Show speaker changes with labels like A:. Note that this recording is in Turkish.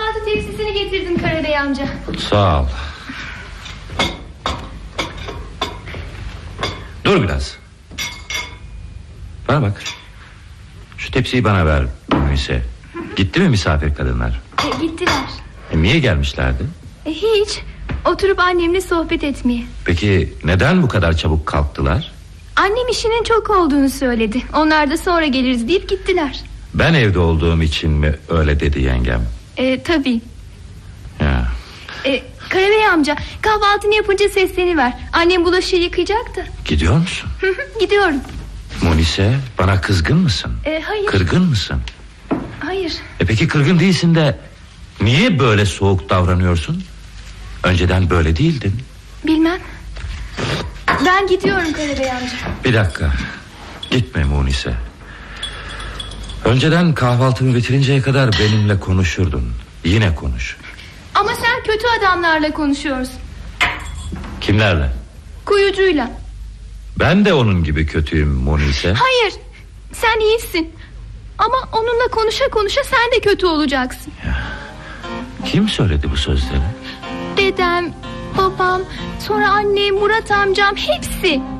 A: kahvaltı tepsisini getirdim Karabey amca.
B: Sağ ol. Dur biraz. Bana bak. Şu tepsiyi bana ver Munise. Gitti mi misafir kadınlar?
A: Gittiler.
B: Niye gelmişlerdi?
A: Hiç. Oturup annemle sohbet etmeye.
B: Peki neden bu kadar çabuk kalktılar?
A: Annem işinin çok olduğunu söyledi. Onlar da sonra geliriz deyip gittiler.
B: Ben evde olduğum için mi öyle dedi yengem?
A: Tabii.
B: Ya.
A: Karabey amca, kahvaltını yapınca sesleniver. Annem bulaşığı yıkayacaktı.
B: Gidiyor musun?
A: Gidiyorum.
B: Munise, bana kızgın mısın?
A: Hayır.
B: Kırgın mısın?
A: Hayır.
B: Peki kırgın değilsin de niye böyle soğuk davranıyorsun? Önceden böyle değildin.
A: Bilmem. Ben gidiyorum Karabey amca.
B: Bir dakika. Gitme Munise. Önceden kahvaltımı bitirinceye kadar benimle konuşurdun. Yine konuş.
A: Ama sen kötü adamlarla konuşuyorsun.
B: Kimlerle?
A: Kuyucuyla.
B: Ben de onun gibi kötüyüm Munise.
A: Hayır, sen iyisin. Ama onunla konuşa konuşa sen de kötü olacaksın.
B: Ya. Kim söyledi bu sözleri?
A: Dedem, babam, sonra annem, Murat amcam, hepsi.